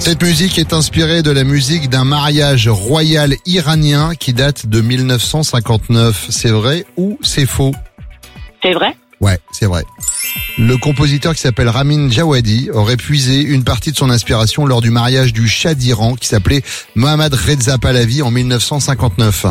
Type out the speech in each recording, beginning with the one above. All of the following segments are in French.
Cette musique est inspirée de la musique d'un mariage royal iranien qui date de 1959. C'est vrai ou c'est faux? C'est vrai? Ouais, c'est vrai. Le compositeur qui s'appelle Ramin Djawadi aurait puisé une partie de son inspiration lors du mariage du Shah d'Iran qui s'appelait Mohammad Reza Pahlavi en 1959.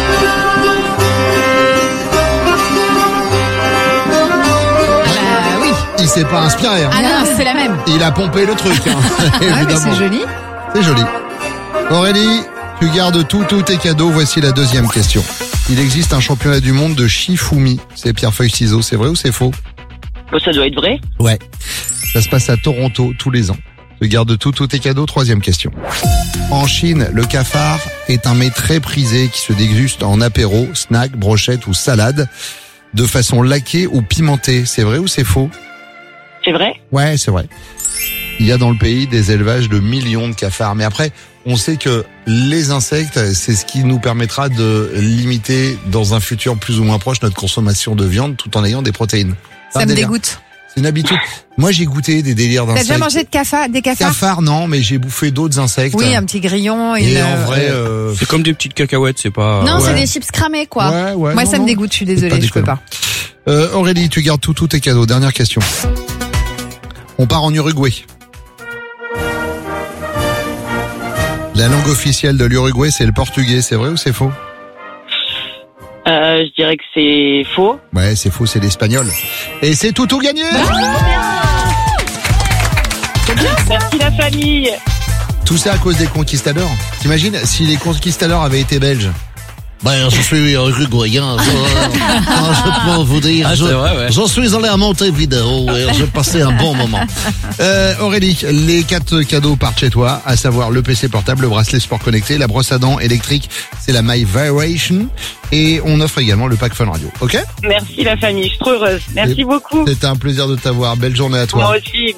Il s'est pas inspiré. Hein. Ah non, c'est la même. Il a pompé le truc. Hein, Ouais, mais c'est joli. C'est joli. Aurélie, tu gardes tous tes cadeaux. Voici la deuxième question. Il existe un championnat du monde de Shifumi. C'est pierre-feuille-ciseaux. C'est vrai ou c'est faux? Ça doit être vrai. Ouais. Ça se passe à Toronto tous les ans. Tu gardes tous tes cadeaux. Troisième question. En Chine, le cafard est un mets très prisé qui se déguste en apéro, snack, brochette ou salade de façon laquée ou pimentée. C'est vrai ou c'est faux? C'est vrai? Ouais, c'est vrai. Il y a dans le pays des élevages de millions de cafards. Mais après, on sait que les insectes, c'est ce qui nous permettra de limiter dans un futur plus ou moins proche notre consommation de viande tout en ayant des protéines. Ça me dégoûte. C'est une habitude. Moi, j'ai goûté des délires d'insectes. T'as déjà mangé des cafards? Cafards, non, mais j'ai bouffé d'autres insectes. Oui, un petit grillon. Et en vrai, c'est comme des petites cacahuètes, c'est pas... Non, Ouais. c'est des chips cramés, quoi. Ouais, Moi, non, ça me non. dégoûte, je suis C'est désolée, je peux déconnant. pas. Aurélie, tu gardes tous tes cadeaux. Dernière question. On part en Uruguay. La langue officielle de l'Uruguay, c'est le portugais. C'est vrai ou c'est faux? Je dirais que c'est faux. Ouais, c'est faux, c'est l'espagnol. Et c'est tout gagné! Merci la famille. Tout ça à cause des conquistadors. T'imagines si les conquistadors avaient été belges? Ben, je suis uruguayen. Je peux vous dire. C'est vrai, ouais. Je suis allé à Montevideo et j'ai passé un bon moment. Aurélie, les 4 cadeaux partent chez toi, à savoir le PC portable, le bracelet sport connecté, la brosse à dents électrique, c'est la My Vibration, et on offre également le pack Fun Radio. Ok? Merci la famille, je suis trop heureuse. Merci beaucoup. C'était un plaisir de t'avoir. Belle journée à toi. Moi aussi.